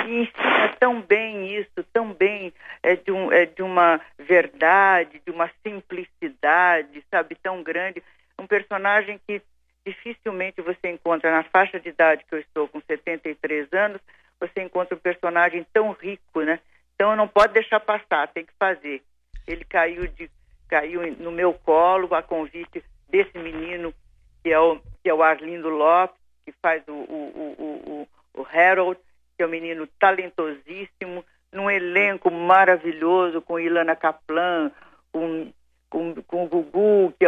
e ensina tão bem isso, tão bem, de uma verdade, de uma simplicidade, sabe, tão grande. Um personagem que dificilmente você encontra na faixa de idade que eu estou, com 73 anos, você encontra um personagem tão rico, né? Então não pode deixar passar, tem que fazer. Ele caiu no meu colo a convite desse menino que é o Arlindo Lopes, que faz o Harold, que é um menino talentosíssimo, num elenco maravilhoso, com Ilana Kaplan, com o Gugu, que é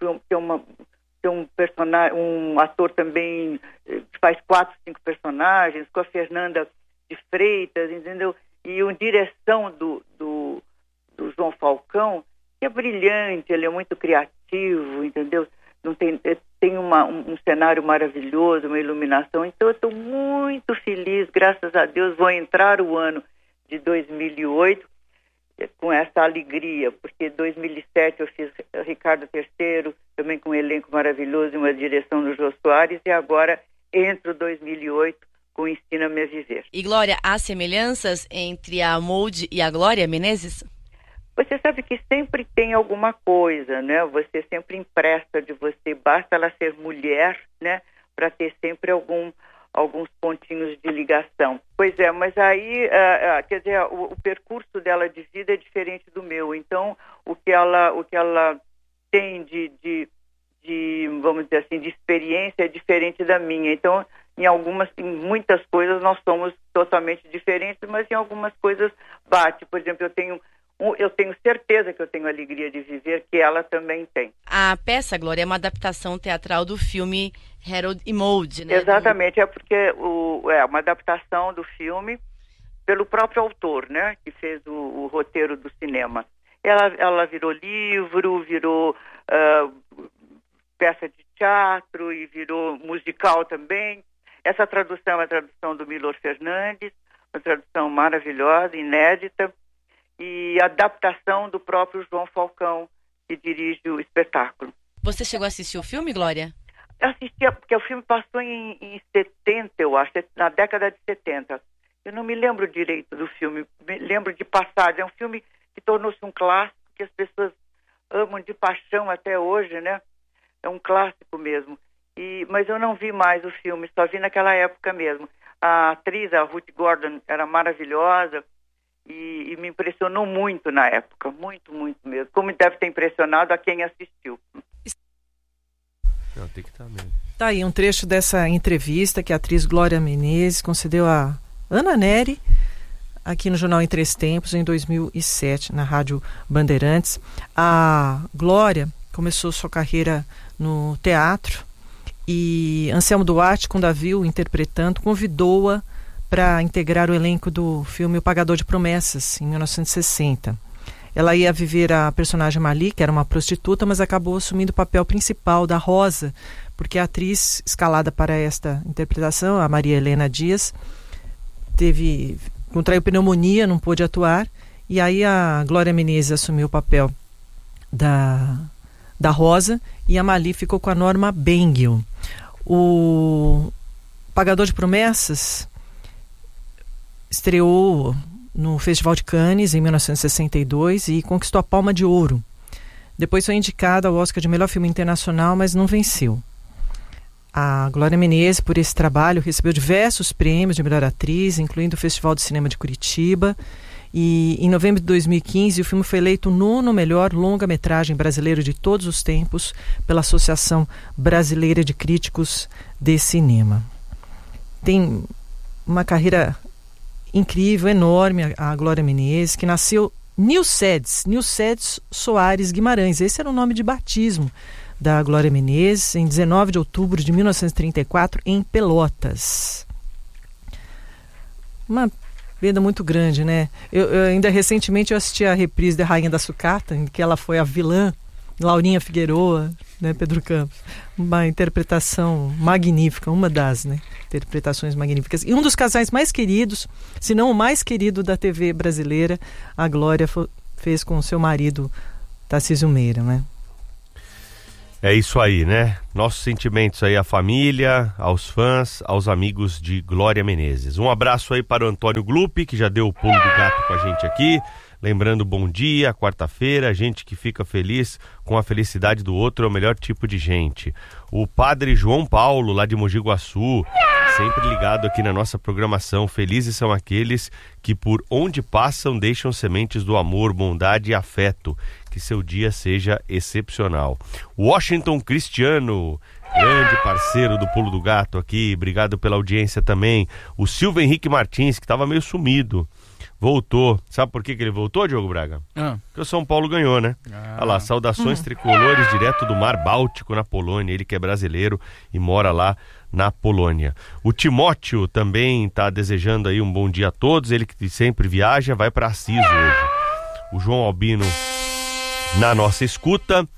um personagem, um ator também que faz 4, 5 personagens, com a Fernanda de Freitas, entendeu? E a direção do João Falcão, que é brilhante, ele é muito criativo, entendeu? Tem um cenário maravilhoso, uma iluminação. Então eu estou muito feliz, graças a Deus. Vou entrar o ano de 2008 com essa alegria, porque em 2007 eu fiz Ricardo III, também com um elenco maravilhoso e uma direção do Jô Soares, e agora entro 2008 com Ensina-me a Viver. E Glória, há semelhanças entre a Molde e a Glória Menezes? Você sabe que sempre tem alguma coisa, né? Você sempre empresta de você, basta ela ser mulher, né? Para ter sempre alguns pontinhos de ligação. Pois é, mas aí, quer dizer, o percurso dela de vida é diferente do meu. Então, o que ela tem de vamos dizer assim, de experiência é diferente da minha. Então, em muitas coisas nós somos totalmente diferentes, mas em algumas coisas bate. Por exemplo, eu tenho certeza que eu tenho a alegria de viver, que ela também tem. A peça, Glória, é uma adaptação teatral do filme Harold e Maude, né? Exatamente, é porque é uma adaptação do filme pelo próprio autor, né? Que fez o roteiro do cinema. Ela virou livro, virou peça de teatro e virou musical também. Essa tradução é a tradução do Milor Fernandes, uma tradução maravilhosa, inédita, e adaptação do próprio João Falcão, que dirige o espetáculo. Você chegou a assistir o filme, Glória? Eu assisti, porque o filme passou em 70, eu acho, na década de 70. Eu não me lembro direito do filme, me lembro de passagem. É um filme que tornou-se um clássico, que as pessoas amam de paixão até hoje, né? É um clássico mesmo. Mas eu não vi mais o filme, só vi naquela época mesmo. A atriz, a Ruth Gordon, era maravilhosa e me impressionou muito na época, muito, muito mesmo. Como deve ter impressionado a quem assistiu. Não, tem que estar mesmo. Tá aí um trecho dessa entrevista que a atriz Glória Menezes concedeu a Ana Nery aqui no Jornal Em Três Tempos, em 2007, na Rádio Bandeirantes. A Glória começou sua carreira no teatro e Anselmo Duarte, quando a viu interpretando, convidou-a para integrar o elenco do filme O Pagador de Promessas, em 1960. Ela ia viver a personagem Mali, que era uma prostituta, mas acabou assumindo o papel principal da Rosa, porque a atriz escalada para esta interpretação, a Maria Helena Dias, contraiu pneumonia, não pôde atuar, e aí a Glória Menezes assumiu o papel da Rosa e a Mali ficou com a Norma Bengel. O Pagador de Promessas estreou no Festival de Cannes em 1962 e conquistou a Palma de Ouro. Depois foi indicada ao Oscar de Melhor Filme Internacional, mas não venceu. A Glória Menezes, por esse trabalho, recebeu diversos prêmios de melhor atriz, incluindo o Festival de Cinema de Curitiba. E em novembro de 2015, o filme foi eleito o 9º melhor longa-metragem brasileiro de todos os tempos pela Associação Brasileira de Críticos de Cinema. Tem uma carreira incrível, enorme, a Glória Menezes, que nasceu Nilcedes Soares Guimarães. Esse era o nome de batismo da Glória Menezes, em 19 de outubro de 1934, em Pelotas. Uma perda muito grande, né? Eu ainda recentemente eu assisti a reprise da Rainha da Sucata, em que ela foi a vilã, Laurinha Figueroa, né, Pedro Campos. Uma interpretação magnífica, uma das, né, interpretações magníficas. E um dos casais mais queridos, se não o mais querido da TV brasileira, a Glória fez com o seu marido, Tarcísio Meira, né? É isso aí, né? Nossos sentimentos aí à família, aos fãs, aos amigos de Glória Menezes. Um abraço aí para o Antônio Glupi, que já deu o pulo do gato com a gente aqui. Lembrando, bom dia, quarta-feira, gente que fica feliz com a felicidade do outro é o melhor tipo de gente. O padre João Paulo, lá de Mogi Guaçu, sempre ligado aqui na nossa programação. Felizes são aqueles que por onde passam deixam sementes do amor, bondade e afeto. Que seu dia seja excepcional. Washington Cristiano, grande parceiro do Pulo do Gato aqui, obrigado pela audiência também. O Silvio Henrique Martins, que estava meio sumido, voltou. Sabe por que ele voltou, Diogo Braga? Porque o São Paulo ganhou, né? Olha lá, saudações tricolores direto do Mar Báltico na Polônia. Ele que é brasileiro e mora lá na Polônia. O Timóteo também está desejando aí um bom dia a todos. Ele que sempre viaja, vai para Assis hoje. O João Albino na nossa escuta.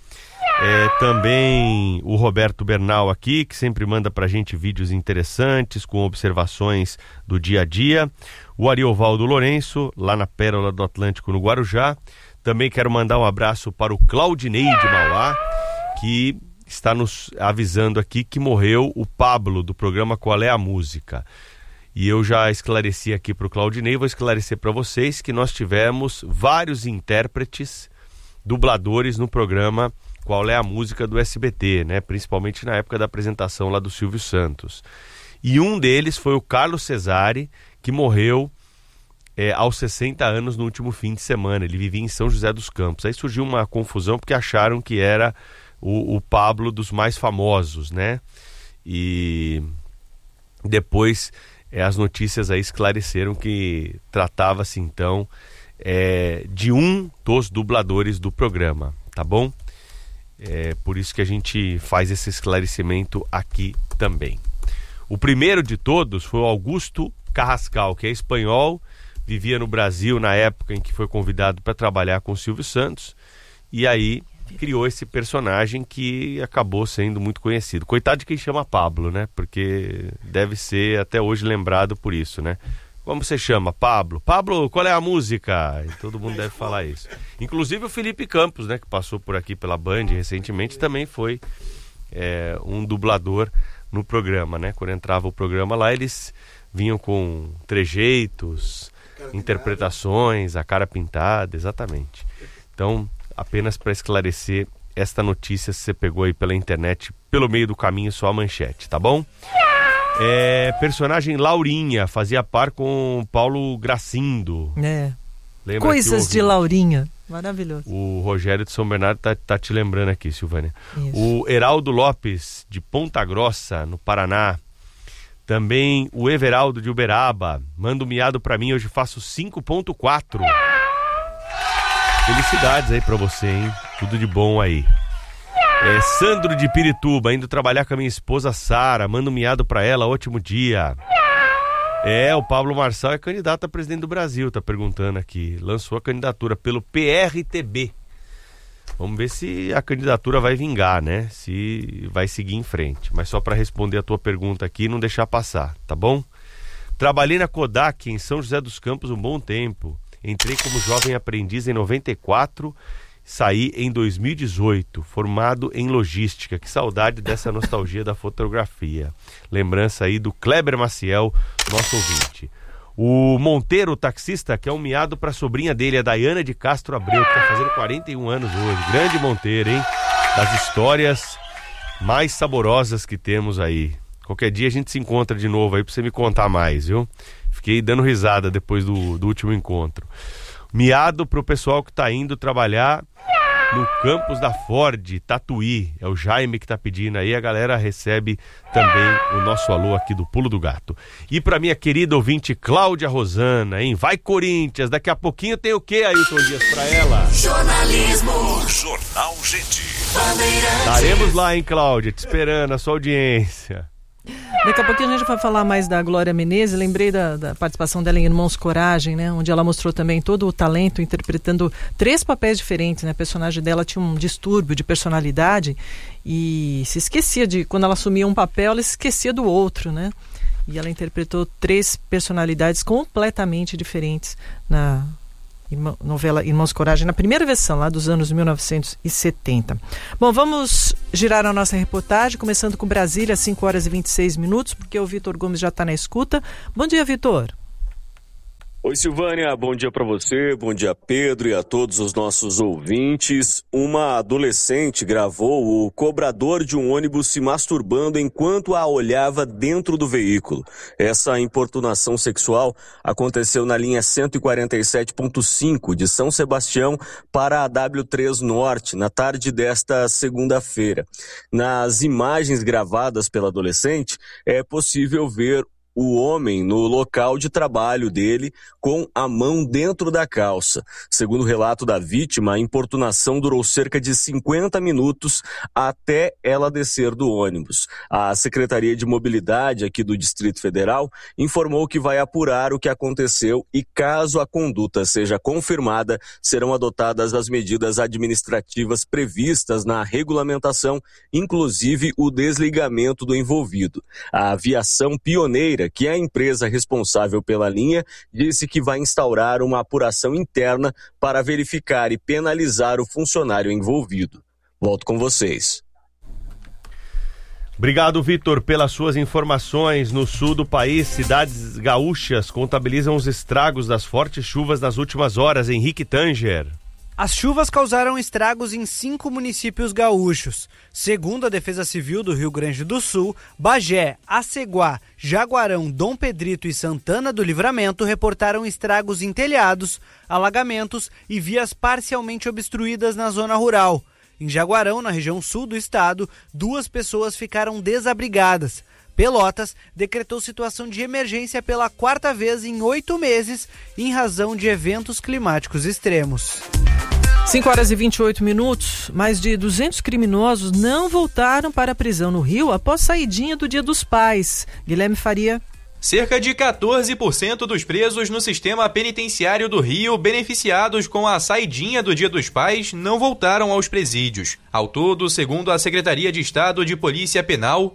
Também o Roberto Bernal aqui, que sempre manda pra gente vídeos interessantes com observações do dia a dia. O Ariovaldo Lourenço, lá na Pérola do Atlântico, no Guarujá. Também quero mandar um abraço para o Claudinei de Mauá, que está nos avisando aqui que morreu o Pablo, do programa Qual é a Música. E eu já esclareci aqui para o Claudinei, vou esclarecer para vocês que nós tivemos vários intérpretes, dubladores no programa Qual é a Música do SBT, né? Principalmente na época da apresentação lá do Silvio Santos. E um deles foi o Carlos Cesari, que morreu aos 60 anos no último fim de semana. Ele vivia em São José dos Campos. Aí surgiu uma confusão porque acharam que era o Pablo dos mais famosos, né? E depois as notícias aí esclareceram que tratava-se então de um dos dubladores do programa, tá bom? Por isso que a gente faz esse esclarecimento aqui também. O primeiro de todos foi o Augusto Carrascal, que é espanhol, vivia no Brasil na época em que foi convidado para trabalhar com o Silvio Santos, e aí criou esse personagem que acabou sendo muito conhecido. Coitado de quem chama Pablo, né? Porque deve ser até hoje lembrado por isso, né? Como você chama? Pablo? Pablo, qual é a música? E todo mundo deve falar isso. Inclusive o Felipe Campos, né? Que passou por aqui pela Band recentemente, também foi um dublador no programa, né? Quando entrava o programa lá, eles vinham com trejeitos, interpretações, a cara pintada, exatamente. Então, apenas para esclarecer esta notícia, se você pegou aí pela internet, pelo meio do caminho, só a manchete, tá bom? Personagem Laurinha, fazia par com Paulo Gracindo. Lembra Coisas de Laurinha, maravilhoso. O Rogério de São Bernardo tá te lembrando aqui, Silvânia. Isso. O Heraldo Lopes, de Ponta Grossa, no Paraná. Também o Everaldo de Uberaba. Manda um miado pra mim, hoje faço 5.4. Felicidades aí pra você, hein? Tudo de bom aí. Sandro de Pirituba, indo trabalhar com a minha esposa Sara, manda um miado pra ela, ótimo dia. O Pablo Marçal é candidato a presidente do Brasil, tá perguntando aqui. Lançou a candidatura pelo PRTB. Vamos ver se a candidatura vai vingar, né? Se vai seguir em frente. Mas só para responder a tua pergunta aqui e não deixar passar, tá bom? Trabalhei na Kodak em São José dos Campos um bom tempo. Entrei como jovem aprendiz em 94, saí em 2018, formado em logística. Que saudade dessa nostalgia da fotografia. Lembrança aí do Kleber Maciel, nosso ouvinte. O Monteiro, o taxista, que é um miado para a sobrinha dele, a Daiana de Castro Abreu, que está fazendo 41 anos hoje. Grande Monteiro, hein? Das histórias mais saborosas que temos aí. Qualquer dia a gente se encontra de novo aí para você me contar mais, viu? Fiquei dando risada depois do último encontro. Miado pro pessoal que tá indo trabalhar no campus da Ford, Tatuí. É o Jaime que tá pedindo aí. A galera recebe também o nosso alô aqui do Pulo do Gato. E pra minha querida ouvinte Cláudia Rosana, hein? Vai Corinthians! Daqui a pouquinho tem o quê, Ailton Dias, pra ela? Jornalismo. Jornal Gente. Estaremos lá, hein, Cláudia? Te esperando, a sua audiência. Daqui a pouquinho a gente vai falar mais da Glória Menezes. Lembrei da participação dela em Irmãos Coragem, né? Onde ela mostrou também todo o talento, interpretando 3 papéis diferentes, né? A personagem dela tinha um distúrbio de personalidade e se esquecia quando ela assumia um papel, ela se esquecia do outro, né? E ela interpretou 3 personalidades completamente diferentes novela Irmãos Coragem, na primeira versão, lá dos anos 1970. Bom, vamos girar a nossa reportagem, começando com Brasília, às 5 horas e 26 minutos, porque o Vitor Gomes já está na escuta. Bom dia, Vitor. Oi, Silvânia, bom dia para você, bom dia, Pedro, e a todos os nossos ouvintes. Uma adolescente gravou o cobrador de um ônibus se masturbando enquanto a olhava dentro do veículo. Essa importunação sexual aconteceu na linha 147.5 de São Sebastião para a W3 Norte, na tarde desta segunda-feira. Nas imagens gravadas pela adolescente, é possível ver o homem no local de trabalho dele com a mão dentro da calça. Segundo o relato da vítima, a importunação durou cerca de 50 minutos até ela descer do ônibus. A Secretaria de Mobilidade aqui do Distrito Federal informou que vai apurar o que aconteceu e, caso a conduta seja confirmada, serão adotadas as medidas administrativas previstas na regulamentação, inclusive o desligamento do envolvido. A Aviação Pioneira, que é a empresa responsável pela linha, disse que vai instaurar uma apuração interna para verificar e penalizar o funcionário envolvido. Volto com vocês. Obrigado, Vitor, pelas suas informações. No sul do país, cidades gaúchas contabilizam os estragos das fortes chuvas nas últimas horas. Henrique Tanger. As chuvas causaram estragos em 5 municípios gaúchos. Segundo a Defesa Civil do Rio Grande do Sul, Bagé, Aceguá, Jaguarão, Dom Pedrito e Santana do Livramento reportaram estragos em telhados, alagamentos e vias parcialmente obstruídas na zona rural. Em Jaguarão, na região sul do estado, 2 pessoas ficaram desabrigadas. Pelotas decretou situação de emergência pela 4ª vez em 8 meses, em razão de eventos climáticos extremos. 5 horas e 28 minutos. Mais de 200 criminosos não voltaram para a prisão no Rio após saidinha do Dia dos Pais. Guilherme Faria. Cerca de 14% dos presos no sistema penitenciário do Rio, beneficiados com a saidinha do Dia dos Pais, não voltaram aos presídios. Ao todo, segundo a Secretaria de Estado de Polícia Penal,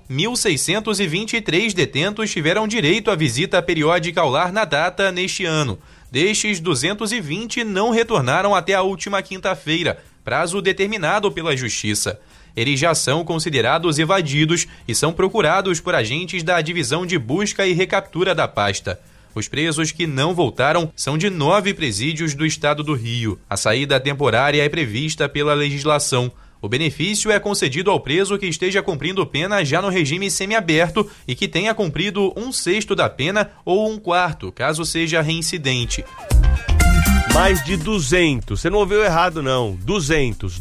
1.623 detentos tiveram direito à visita periódica ao lar na data neste ano. Destes, 220 não retornaram até a última quinta-feira, prazo determinado pela Justiça. Eles já são considerados evadidos e são procurados por agentes da Divisão de Busca e Recaptura da pasta. Os presos que não voltaram são de 9 presídios do estado do Rio. A saída temporária é prevista pela legislação. O benefício é concedido ao preso que esteja cumprindo pena já no regime semiaberto e que tenha cumprido 1/6 da pena ou 1/4, caso seja reincidente. Mais de 200, você não ouviu errado não, 200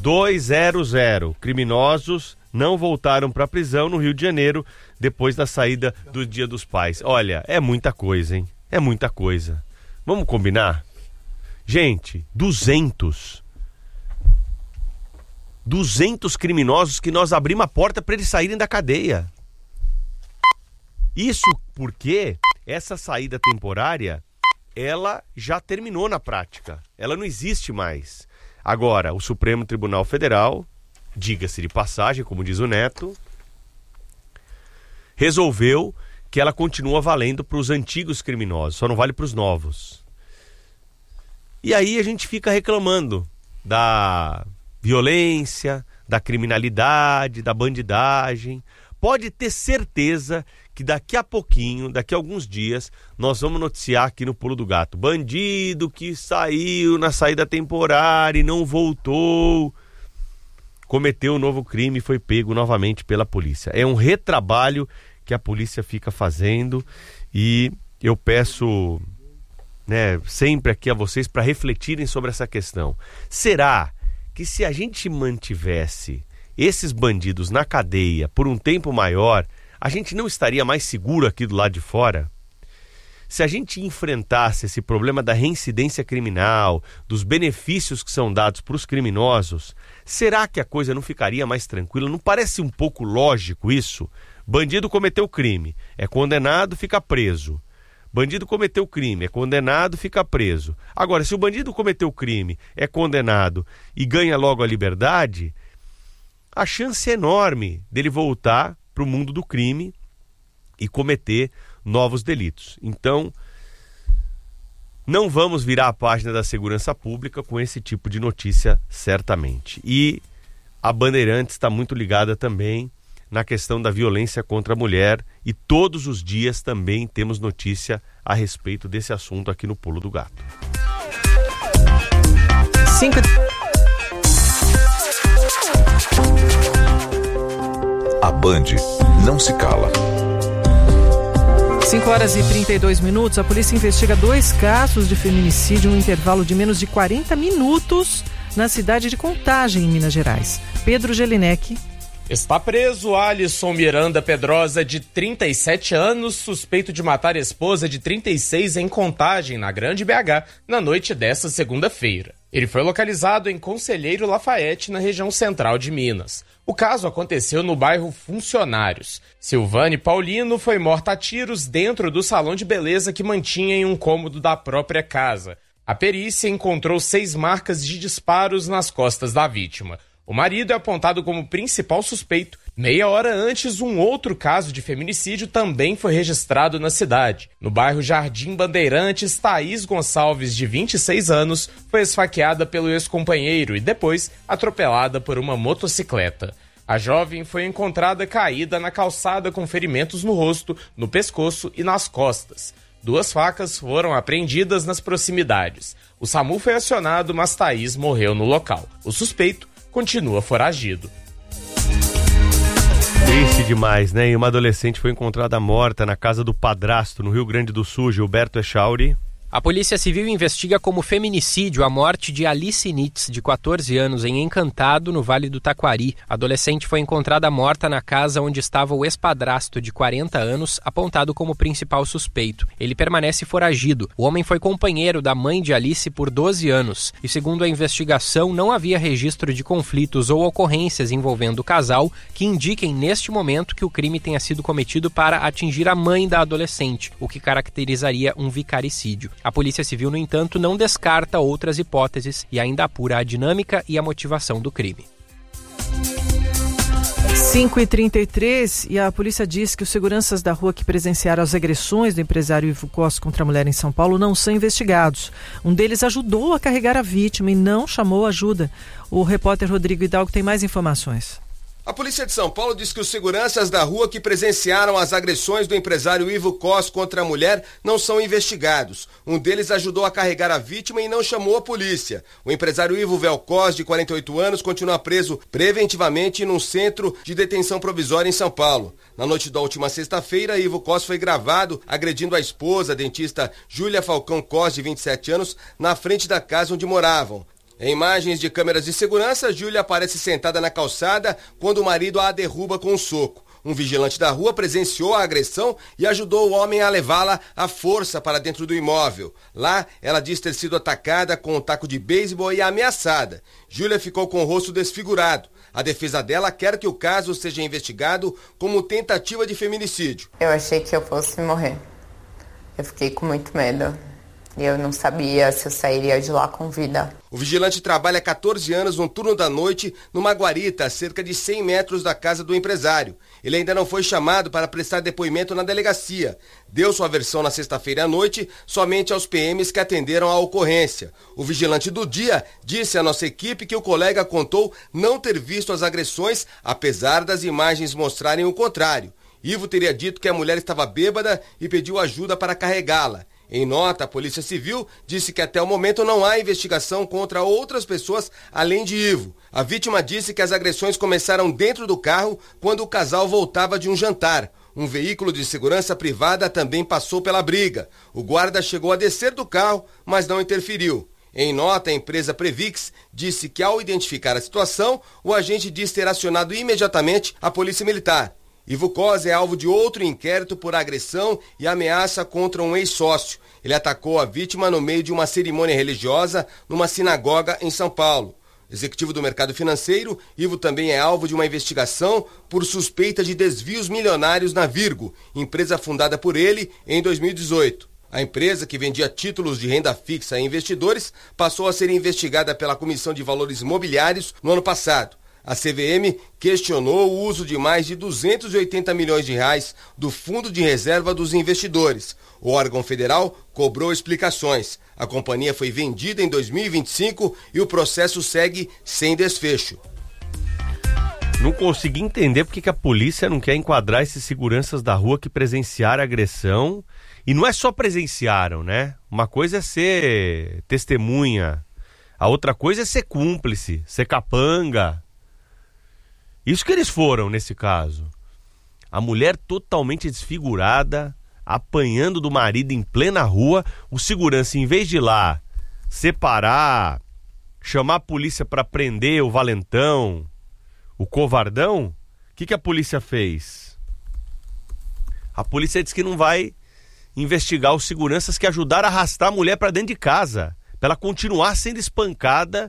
criminosos não voltaram para a prisão no Rio de Janeiro depois da saída do Dia dos Pais. Olha, é muita coisa, hein? É muita coisa. Vamos combinar? Gente, 200 criminosos que nós abrimos a porta para eles saírem da cadeia. Isso porque essa saída temporária, ela já terminou na prática. Ela não existe mais. Agora, o Supremo Tribunal Federal, diga-se de passagem, como diz o Neto, resolveu que ela continua valendo para os antigos criminosos, só não vale para os novos. E aí a gente fica reclamando da violência, da criminalidade, da bandidagem. Pode ter certeza que daqui a pouquinho, daqui a alguns dias, nós vamos noticiar aqui no Pulo do Gato. Bandido que saiu na saída temporária e não voltou, cometeu um novo crime e foi pego novamente pela polícia. É um retrabalho que a polícia fica fazendo e eu peço, sempre aqui a vocês para refletirem sobre essa questão. Será que se a gente mantivesse esses bandidos na cadeia por um tempo maior, a gente não estaria mais seguro aqui do lado de fora? Se a gente enfrentasse esse problema da reincidência criminal, dos benefícios que são dados para os criminosos, será que a coisa não ficaria mais tranquila? Não parece um pouco lógico isso? Bandido cometeu crime, é condenado, fica preso. Bandido cometeu crime, é condenado, fica preso. Agora, se o bandido cometeu crime, é condenado e ganha logo a liberdade, a chance é enorme dele voltar para o mundo do crime e cometer novos delitos. Então, não vamos virar a página da segurança pública com esse tipo de notícia, certamente. E a Bandeirantes está muito ligada também na questão da violência contra a mulher e todos os dias também temos notícia a respeito desse assunto aqui no Pulo do Gato. A Band não se cala. 5h32. A polícia investiga 2 casos de feminicídio em um intervalo de menos de 40 minutos na cidade de Contagem, em Minas Gerais. Pedro Gelinek. Está preso Alisson Miranda Pedrosa, de 37 anos, suspeito de matar a esposa de 36 em Contagem, na Grande BH, na noite desta segunda-feira. Ele foi localizado em Conselheiro Lafayette, na região central de Minas. O caso aconteceu no bairro Funcionários. Silvane Paulino foi morta a tiros dentro do salão de beleza que mantinha em um cômodo da própria casa. A perícia encontrou 6 marcas de disparos nas costas da vítima. O marido é apontado como principal suspeito. Meia hora antes, um outro caso de feminicídio também foi registrado na cidade. No bairro Jardim Bandeirantes, Thaís Gonçalves, de 26 anos, foi esfaqueada pelo ex-companheiro e depois atropelada por uma motocicleta. A jovem foi encontrada caída na calçada com ferimentos no rosto, no pescoço e nas costas. 2 facas foram apreendidas nas proximidades. O SAMU foi acionado, mas Thaís morreu no local. O suspeito continua foragido. Triste demais, né? E uma adolescente foi encontrada morta na casa do padrasto, no Rio Grande do Sul. Gilberto Echauri. A Polícia Civil investiga como feminicídio a morte de Alice Nitz, de 14 anos, em Encantado, no Vale do Taquari. A adolescente foi encontrada morta na casa onde estava o ex-padrasto, de 40 anos, apontado como principal suspeito. Ele permanece foragido. O homem foi companheiro da mãe de Alice por 12 anos e, segundo a investigação, não havia registro de conflitos ou ocorrências envolvendo o casal que indiquem neste momento que o crime tenha sido cometido para atingir a mãe da adolescente, o que caracterizaria um vicaricídio. A Polícia Civil, no entanto, não descarta outras hipóteses e ainda apura a dinâmica e a motivação do crime. 5h33, e a polícia diz que os seguranças da rua que presenciaram as agressões do empresário Ivo Costa contra a mulher em São Paulo não são investigados. Um deles ajudou a carregar a vítima e não chamou ajuda. O repórter Rodrigo Hidalgo tem mais informações. A polícia de São Paulo diz que os seguranças da rua que presenciaram as agressões do empresário Ivo Costa contra a mulher não são investigados. Um deles ajudou a carregar a vítima e não chamou a polícia. O empresário Ivo Velcos, de 48 anos, continua preso preventivamente num centro de detenção provisória em São Paulo. Na noite da última sexta-feira, Ivo Costa foi gravado agredindo a esposa, a dentista Júlia Falcão Costa, de 27 anos, na frente da casa onde moravam. Em imagens de câmeras de segurança, Júlia aparece sentada na calçada quando o marido a derruba com um soco. Um vigilante da rua presenciou a agressão e ajudou o homem a levá-la à força para dentro do imóvel. Lá, ela diz ter sido atacada com um taco de beisebol e ameaçada. Júlia ficou com o rosto desfigurado. A defesa dela quer que o caso seja investigado como tentativa de feminicídio. Eu achei que eu fosse morrer. Eu fiquei com muito medo. E eu não sabia se eu sairia de lá com vida. O vigilante trabalha há 14 anos no turno da noite numa guarita a cerca de 100 metros da casa do empresário. Ele ainda não foi chamado para prestar depoimento na delegacia. Deu sua versão na sexta-feira à noite somente aos PMs que atenderam a ocorrência. O vigilante do dia disse à nossa equipe que o colega contou não ter visto as agressões, apesar das imagens mostrarem o contrário. Ivo teria dito que a mulher estava bêbada e pediu ajuda para carregá-la. Em nota, a Polícia Civil disse que até o momento não há investigação contra outras pessoas além de Ivo. A vítima disse que as agressões começaram dentro do carro quando o casal voltava de um jantar. Um veículo de segurança privada também passou pela briga. O guarda chegou a descer do carro, mas não interferiu. Em nota, a empresa Previx disse que ao identificar a situação, o agente disse ter acionado imediatamente a Polícia Militar. Ivo Costa é alvo de outro inquérito por agressão e ameaça contra um ex-sócio. Ele atacou a vítima no meio de uma cerimônia religiosa numa sinagoga em São Paulo. Executivo do mercado financeiro, Ivo também é alvo de uma investigação por suspeita de desvios milionários na Virgo, empresa fundada por ele em 2018. A empresa, que vendia títulos de renda fixa a investidores, passou a ser investigada pela Comissão de Valores Mobiliários no ano passado. A CVM questionou o uso de mais de 280 milhões de reais do Fundo de Reserva dos Investidores. O órgão federal cobrou explicações. A companhia foi vendida em 2025 e o processo segue sem desfecho. Não consegui entender porque que a polícia não quer enquadrar esses seguranças da rua que presenciaram a agressão. E não é só presenciaram, né? Uma coisa é ser testemunha, a outra coisa é ser cúmplice, ser capanga. Isso que eles foram nesse caso. A mulher totalmente desfigurada, apanhando do marido em plena rua, o segurança, em vez de ir lá separar, chamar a polícia para prender o valentão, o covardão, o que a polícia fez? A polícia disse que não vai investigar os seguranças que ajudaram a arrastar a mulher para dentro de casa, para ela continuar sendo espancada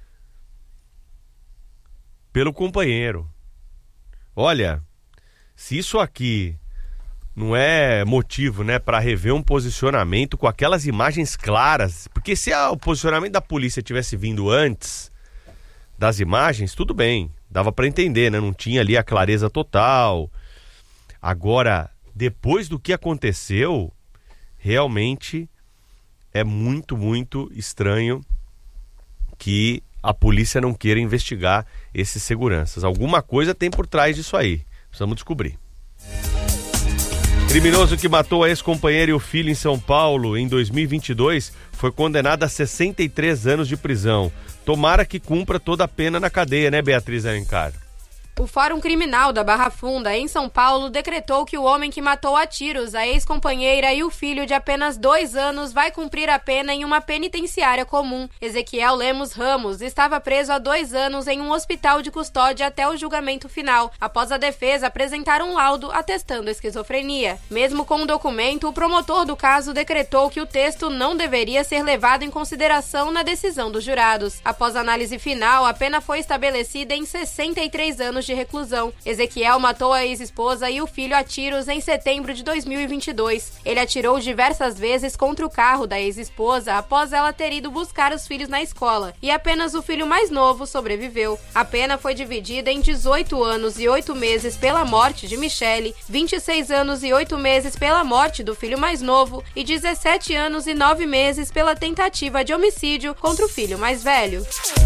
pelo companheiro. Olha, se isso aqui não é motivo, né, para rever um posicionamento com aquelas imagens claras, porque se o posicionamento da polícia tivesse vindo antes das imagens, tudo bem, dava para entender, né? Não tinha ali a clareza total. Agora, depois do que aconteceu, realmente é muito, muito estranho que a polícia não queira investigar esses seguranças. Alguma coisa tem por trás disso aí. Precisamos descobrir. Criminoso que matou a ex-companheira e o filho em São Paulo em 2022 foi condenado a 63 anos de prisão. Tomara que cumpra toda a pena na cadeia, né, Beatriz Alencar? O Fórum Criminal da Barra Funda, em São Paulo, decretou que o homem que matou a tiros a ex-companheira e o filho de apenas 2 anos vai cumprir a pena em uma penitenciária comum. Ezequiel Lemos Ramos estava preso há 2 anos em um hospital de custódia até o julgamento final, após a defesa apresentar um laudo atestando esquizofrenia. Mesmo com o documento, o promotor do caso decretou que o texto não deveria ser levado em consideração na decisão dos jurados. Após a análise final, a pena foi estabelecida em 63 anos de reclusão. Ezequiel matou a ex-esposa e o filho a tiros em setembro de 2022. Ele atirou diversas vezes contra o carro da ex-esposa após ela ter ido buscar os filhos na escola, e apenas o filho mais novo sobreviveu. A pena foi dividida em 18 anos e 8 meses pela morte de Michele, 26 anos e 8 meses pela morte do filho mais novo e 17 anos e 9 meses pela tentativa de homicídio contra o filho mais velho.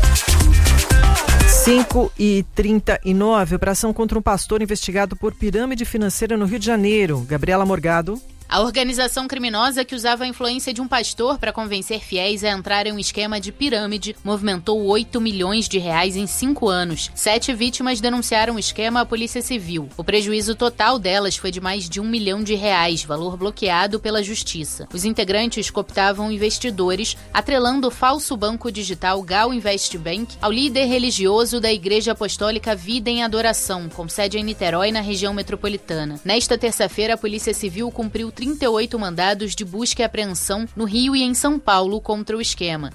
5h39, operação contra um pastor investigado por pirâmide financeira no Rio de Janeiro. Gabriela Morgado. A organização criminosa que usava a influência de um pastor para convencer fiéis a entrar em um esquema de pirâmide movimentou 8 milhões de reais em 5 anos. 7 vítimas denunciaram o esquema à Polícia Civil. O prejuízo total delas foi de mais de R$1 milhão, valor bloqueado pela Justiça. Os integrantes cooptavam investidores, atrelando o falso banco digital Gal Invest Bank ao líder religioso da Igreja Apostólica Vida em Adoração, com sede em Niterói, na região metropolitana. Nesta terça-feira, a Polícia Civil cumpriu 38 mandados de busca e apreensão no Rio e em São Paulo contra o esquema.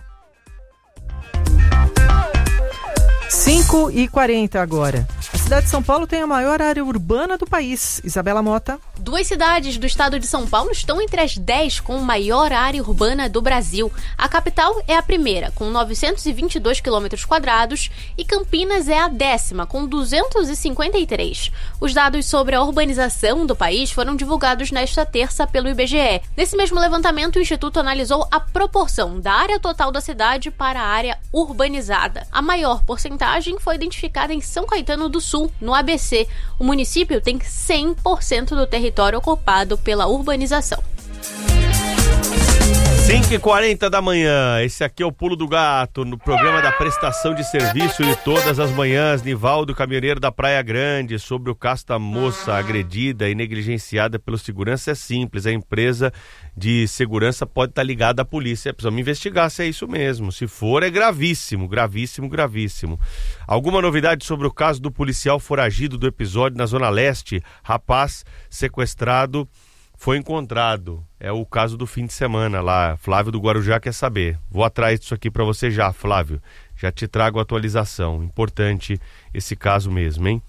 5h40 agora. A cidade de São Paulo tem a maior área urbana do país. Isabela Mota. 2 cidades do estado de São Paulo estão entre as 10 com maior área urbana do Brasil. A capital é a primeira, com 922 km², e Campinas é a 10ª, com 253. Os dados sobre a urbanização do país foram divulgados nesta terça pelo IBGE. Nesse mesmo levantamento, o Instituto analisou a proporção da área total da cidade para a área urbanizada. A maior porcentagem foi identificada em São Caetano do Sul, no ABC. O município tem 100% do território ocupado pela urbanização. 5h40 da manhã, esse aqui é o Pulo do Gato, no programa da prestação de serviço de todas as manhãs. Nivaldo, caminhoneiro da Praia Grande, sobre o caso da moça agredida e negligenciada pelo segurança. É simples, a empresa de segurança pode estar ligada à polícia. Precisamos investigar se é isso mesmo. Se for, é gravíssimo, gravíssimo, gravíssimo. Alguma novidade sobre o caso do policial foragido do episódio na Zona Leste? Rapaz sequestrado foi encontrado. É o caso do fim de semana lá. Flávio do Guarujá quer saber. Vou atrás disso aqui para você já, Flávio. Já te trago a atualização. Importante esse caso mesmo, hein?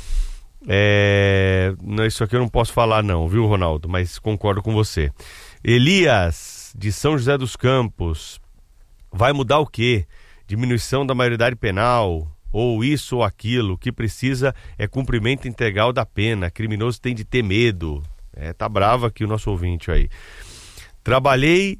Isso aqui eu não posso falar não, viu, Ronaldo? Mas concordo com você. Elias, de São José dos Campos. Vai mudar o quê? Diminuição da maioridade penal? ou isso ou aquilo. O que precisa é cumprimento integral da pena. Criminoso tem de ter medo. Tá bravo aqui o nosso ouvinte aí. Trabalhei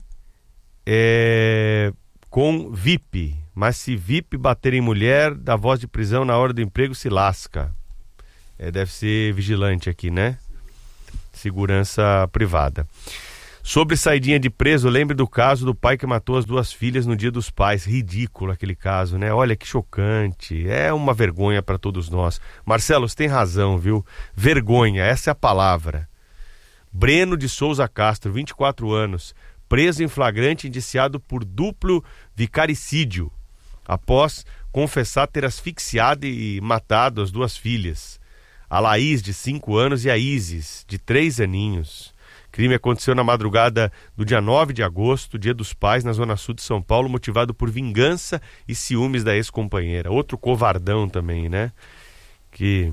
com VIP, mas se VIP bater em mulher, dá voz de prisão na hora do emprego, se lasca. Deve ser vigilante aqui, né? Segurança privada. Sobre saidinha de preso, lembre do caso do pai que matou as 2 filhas no Dia dos Pais. Ridículo aquele caso, né? Olha que chocante. É uma vergonha para todos nós. Marcelo, você tem razão, viu? Vergonha, essa é a palavra. Breno de Souza Castro, 24 anos, preso em flagrante, indiciado por duplo vicaricídio, após confessar ter asfixiado e matado as 2 filhas. A Laís, de 5 anos, e a Isis, de 3 aninhos. O crime aconteceu na madrugada do dia 9 de agosto, Dia dos Pais, na zona sul de São Paulo, motivado por vingança e ciúmes da ex-companheira. Outro covardão também, né? Que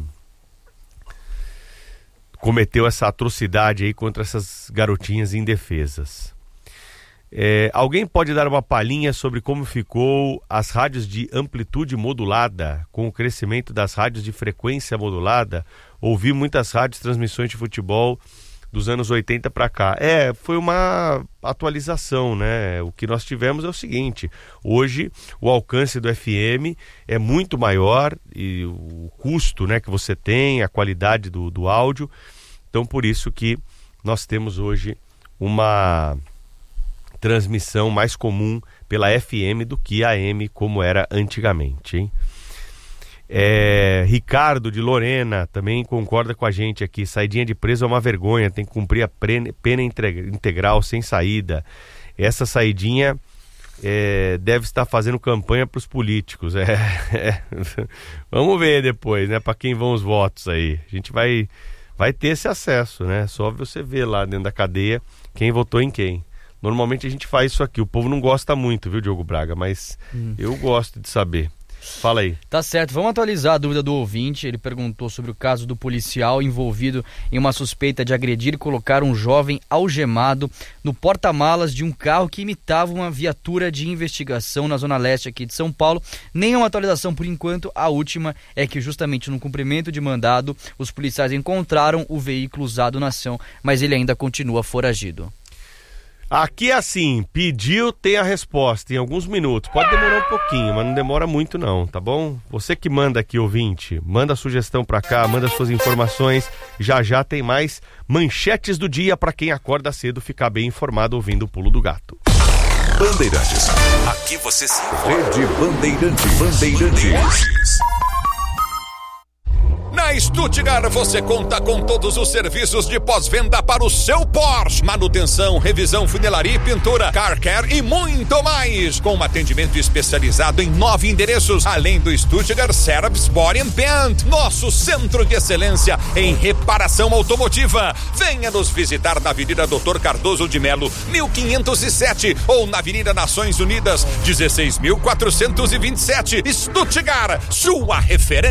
cometeu essa atrocidade aí contra essas garotinhas indefesas. Alguém pode dar uma palhinha sobre como ficou as rádios de amplitude modulada, com o crescimento das rádios de frequência modulada? Ouvi muitas rádios transmissões de futebol dos anos 80 para cá. Foi uma atualização, né? O que nós tivemos é o seguinte: hoje o alcance do FM é muito maior e o custo, né, que você tem, a qualidade do áudio. Então, por isso que nós temos hoje uma transmissão mais comum pela FM do que AM, como era antigamente, hein? Ricardo de Lorena também concorda com a gente aqui. Saidinha de preso é uma vergonha, tem que cumprir a pena integral sem saída. Essa saidinha deve estar fazendo campanha para os políticos. Vamos ver depois, né, para quem vão os votos aí. A gente vai ter esse acesso, né? Só você ver lá dentro da cadeia quem votou em quem. Normalmente a gente faz isso aqui. O povo não gosta muito, viu, Diogo Braga? Mas eu gosto de saber. Fala aí. Tá certo, vamos atualizar a dúvida do ouvinte. Ele perguntou sobre o caso do policial envolvido em uma suspeita de agredir e colocar um jovem algemado no porta-malas de um carro que imitava uma viatura de investigação na zona leste aqui de São Paulo. Nenhuma atualização por enquanto. A última é que justamente no cumprimento de mandado, os policiais encontraram o veículo usado na ação, mas ele ainda continua foragido. Aqui é assim, pediu, tem a resposta em alguns minutos. Pode demorar um pouquinho, mas não demora muito não, tá bom? Você que manda aqui, ouvinte, manda a sugestão pra cá, manda suas informações. Já tem mais manchetes do dia pra quem acorda cedo ficar bem informado ouvindo o Pulo do Gato. Bandeirantes. Aqui você se Rede Bandeirantes. Na Stuttgart você conta com todos os serviços de pós-venda para o seu Porsche. Manutenção, revisão, funilaria e pintura, car care e muito mais. Com um atendimento especializado em 9 endereços, além do Stuttgart Service Body and Paint, nosso centro de excelência em reparação automotiva. Venha nos visitar na Avenida Dr. Cardoso de Melo, 1507, ou na Avenida Nações Unidas, 16.427. Stuttgart, sua referência.